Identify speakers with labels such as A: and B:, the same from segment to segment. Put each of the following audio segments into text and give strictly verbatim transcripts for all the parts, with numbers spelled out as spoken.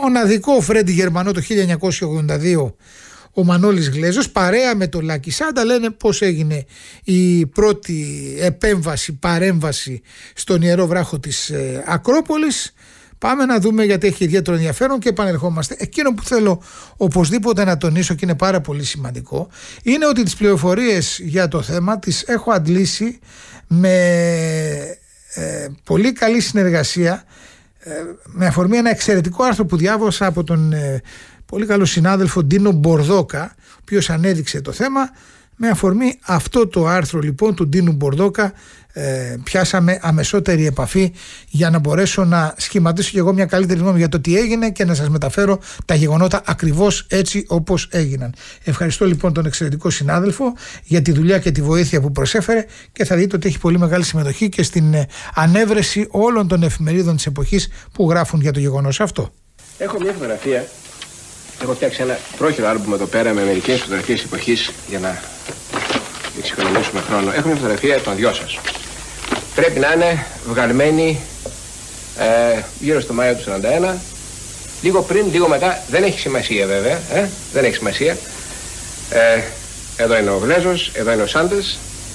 A: μοναδικό Φρέντι Γερμανό το χίλια εννιακόσια ογδόντα δύο, ο Μανώλης Γλέζος, παρέα με τον Λάκη Σάντα, λένε πώς έγινε η πρώτη επέμβαση, παρέμβαση στον Ιερό Βράχο της ε, Ακρόπολης. Πάμε να δούμε, γιατί έχει ιδιαίτερο ενδιαφέρον, και επανερχόμαστε. Εκείνο που θέλω οπωσδήποτε να τονίσω και είναι πάρα πολύ σημαντικό είναι ότι τις πληροφορίες για το θέμα τις έχω αντλήσει με ε, πολύ καλή συνεργασία, ε, με αφορμή ένα εξαιρετικό άρθρο που διάβασα από τον ε, πολύ καλό συνάδελφο Ντίνο Μπορδόκα, ο οποίος ανέδειξε το θέμα. Με αφορμή αυτό το άρθρο λοιπόν του Ντίνου Μπορδόκα ε, πιάσαμε αμεσότερη επαφή για να μπορέσω να σχηματίσω και εγώ μια καλύτερη γνώμη για το τι έγινε και να σας μεταφέρω τα γεγονότα ακριβώς έτσι όπως έγιναν. Ευχαριστώ λοιπόν τον εξαιρετικό συνάδελφο για τη δουλειά και τη βοήθεια που προσέφερε, και θα δείτε ότι έχει πολύ μεγάλη συμμετοχή και στην ανέβρεση όλων των εφημερίδων της εποχής που γράφουν για το γεγονός αυτό.
B: Έχω μια φωτογραφία. Έχω φτιάξει ένα πρόχειρο άλμπουμ εδώ πέρα με μερικές φωτογραφίες εποχής για να εξοικονομήσουμε χρόνο. Έχω μια φωτογραφία των δυο σας. Πρέπει να είναι βγαλμένη ε, γύρω στο Μάιο του σαράντα ένα. Λίγο πριν, λίγο μετά. Δεν έχει σημασία βέβαια. Ε, δεν έχει σημασία. Ε, εδώ είναι ο Γλέζος, εδώ είναι ο Σάντες.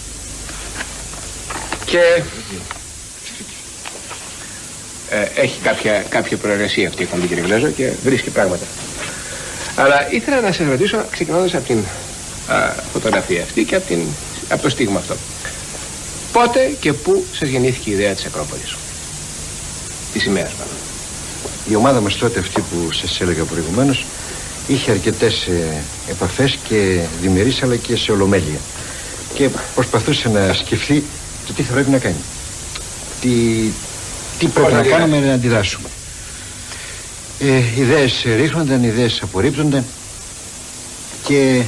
B: Και ε, έχει κάποια, κάποια προεργασία αυτή η κύριε Γλέζο και βρίσκει πράγματα. Αλλά ήθελα να σας ρωτήσω, ξεκινώντας από την α, φωτογραφία αυτή και από, την, από το στίγμα αυτό. Πότε και πού σας γεννήθηκε η ιδέα της Ακρόπολης, της σημαίας πάνω?
C: Η ομάδα μας τότε, αυτή που σας έλεγα προηγουμένως, είχε αρκετές ε, επαφές και διμερείς αλλά και σε ολομέλεια. Και προσπαθούσε να σκεφτεί το τι θα πρέπει να κάνει. Τι, τι πρέπει να κάνουμε να αντιδράσουμε. Ε, ιδέες ρίχνονταν, ιδέες απορρίπτονταν και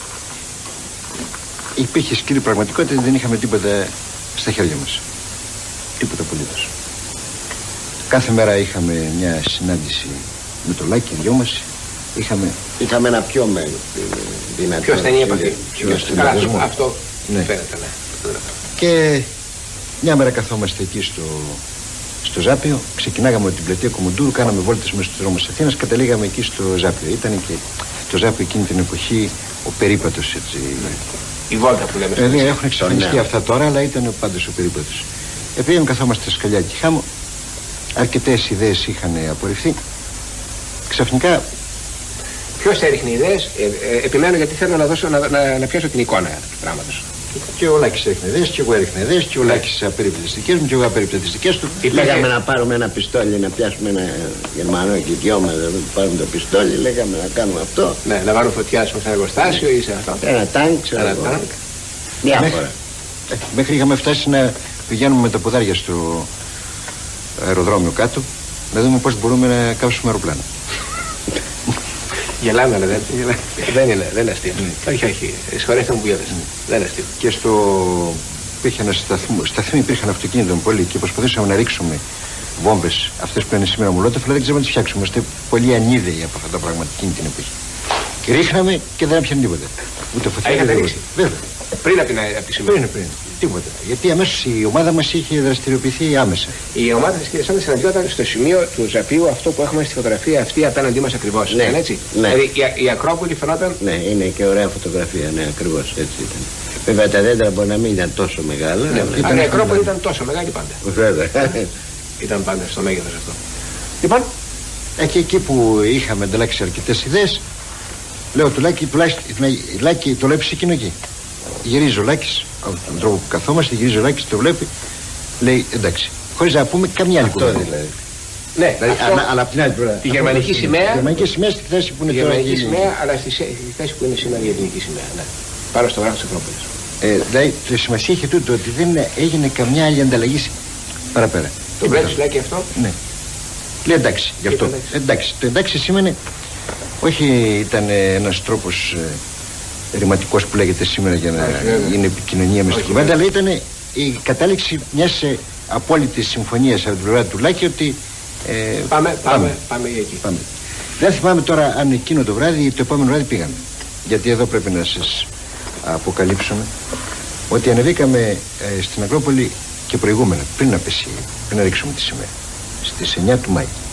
C: υπήρχε σκληρή πραγματικότητα, δεν είχαμε τίποτα στα χέρια μας. Τίποτα απολύτως. Κάθε μέρα είχαμε μια συνάντηση με το Λάκη, δυο μας. Είχαμε...
D: είχαμε ένα πιο μέλλον.
B: Πιο στενή επαφή. Καλά, αυτό
C: ναι.
B: Φαίνεται, ναι.
C: Και μια μέρα καθόμαστε εκεί στο... στο Ζάπιο, ξεκινάγαμε από την πλατεία Κομοντούρου, κάναμε βόλτες μέσα στους δρόμους της Αθήνας, καταλήγαμε εκεί στο Ζάπιο. Ήταν και το Ζάπιο εκείνη την εποχή ο περίπατος, έτσι. Ναι.
B: Η βόλτα που λέμε.
C: Δηλαδή έχουν εξαφανιστεί ναι. αυτά τώρα, αλλά ήταν πάντως ο περίπατος. Επειδή καθόμαστε στα σκαλιά και χάμω, αρκετές ιδέες είχαν απορριφθεί. Ξαφνικά.
B: Ποιος έριχνε ιδέες, ε, ε, επιμένω γιατί θέλω να, δώσω, να, να, να πιάσω την εικόνα του πράγματος.
C: Και ο Λάκης έριχνε ιδέες, και εγώ έριχνα ιδέες, και ο Λάκης απερίπτωται τις δικές μου, και εγώ απερίπτωται τις δικές του.
D: Λέγαμε να πάρουμε ένα πιστόλι, να πιάσουμε ένα Γερμανό και δυο μας, να πάρουμε το πιστόλι, λέγαμε να κάνουμε αυτό.
B: Ναι, να βάλουμε φωτιά σε ένα εργοστάσιο ή σε αυτό.
D: Ένα τάγκ, ξέρω
B: ένα
D: εγώ.
B: τάγκ.
D: Διάφορα.
C: Ε, μέχρι είχαμε φτάσει να πηγαίνουμε με τα ποδάρια στο αεροδρόμιο κάτω, να δούμε πώς μπορούμε να κάψουμε αεροπλάνο.
B: Γελάμε, αλλά δεν, δεν είναι, δεν είναι αστείο. Mm. Όχι, όχι, συγχωρέστε μου που γέλασε. Mm. Δεν είναι αστείο.
C: Και στο... υπήρχε ένα σταθμό, σταθμοί υπήρχαν αυτοκίνητων πολύ και προσπαθούσαμε να ρίξουμε βόμβες, αυτές που είναι σήμερα μολότοφ, αλλά δεν ξέρουμε να τις φτιάξουμε. Είμαστε πολύ ανίδεοι από αυτά τα πράγματα εκείνη την εποχή. Και ρίχναμε και δεν έπιανε τίποτα. Ούτε φωτιά.
B: Είχατε ρίξει.
C: Βέβαια.
B: Πριν από την σημαία.
C: Πριν, πριν. Τίποτα. Γιατί αμέσως η ομάδα μας είχε δραστηριοποιηθεί άμεσα.
B: Η ομάδα της κυρίας Σάντα συναντιόταν στο σημείο του Ζαπίου, αυτό που έχουμε στη φωτογραφία αυτή απέναντί μας ακριβώς.
D: Ναι.
B: Είναι έτσι.
D: Ναι.
B: Δηλαδή η, η Ακρόπολη φαινόταν.
D: Ναι, είναι και ωραία φωτογραφία, ναι, ακριβώς έτσι ήταν. Βέβαια τα δέντρα μπορεί να μην ήταν τόσο μεγάλα.
B: Ναι,
D: αλλά...
B: ήταν η Ακρόπολη ήταν τόσο μεγάλη πάντα.
D: Βέβαια.
B: Ήταν πάντα στο μέγεθος αυτό. Λοιπόν.
C: Και εκεί που είχαμε ανταλλάξει αρκετές ιδέες, λέω του Λάκη, τουλάχιστον Λάκη, το βλέπεις εκείνο εκεί. Γυρίζει ο Λάκης, από τον τρόπο που καθόμαστε, γυρίζει ο Λάκης, το βλέπει, λέει εντάξει, χωρίς να πούμε καμιά άλλη κουβέντα.
D: Δηλαδή.
C: Ναι, δηλαδή,
B: αυτό,
C: αλλά, αλλά από την άλλη πλευρά.
B: Τη γερμανική σημαία.
C: Τη γερμανική σημαία στη θέση που είναι
B: τη
C: τώρα.
B: Τη γερμανική σημαία, αλλά στη θέση που είναι σήμερα η ελληνική σημαία. Ναι. Πάνω στο βράχο της Ακρόπολης.
C: Ε, δηλαδή, το σημασία είχε τούτο ότι δεν έγινε καμιά άλλη ανταλλαγή παραπέρα.
B: Το βλέπεις Λάκη αυτό.
C: Ναι. Λέει εντάξει, γι' αυτό. Εντάξει. εντάξει. Το εντάξει σήμαινε, όχι ήταν ένας τρόπος ε, ρηματικός που λέγεται σήμερα για να όχι, είναι επικοινωνία με στην κουβέντα, αλλά ήταν η κατάληξη μιας ε, απόλυτης συμφωνίας από την πλευρά του Λάκη ότι ε,
B: πάμε, πάμε, πάμε, πάμε εκεί.
C: Πάμε. Δεν θυμάμαι τώρα αν εκείνο το βράδυ ή το επόμενο βράδυ πήγαμε. Γιατί εδώ πρέπει να σας αποκαλύψουμε ότι ανεβήκαμε ε, στην Ακρόπολη και προηγούμενα, πριν να πέσει, πριν να ρίξουμε τη σημαία, στις εννιά του Μάη.